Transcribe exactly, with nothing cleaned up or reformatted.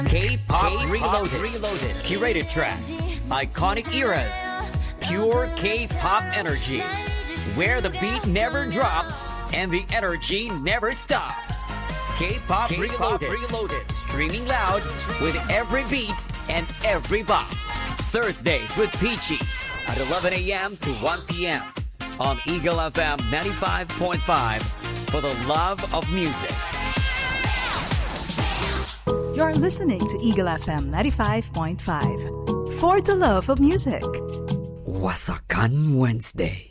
K-Pop Reloaded. Reloaded. Curated tracks. Iconic eras. Pure K-Pop energy. Where the beat never drops and the energy never stops. K-Pop, K-Pop Reloaded. Reloaded. Streaming loud with every beat and every bop. Thursdays with Peachy at eleven a.m. to one p.m. on Eagle F M ninety-five point five for the love of music. You're listening to Eagle F M ninety-five point five for the love of music. Wasakan Wednesday.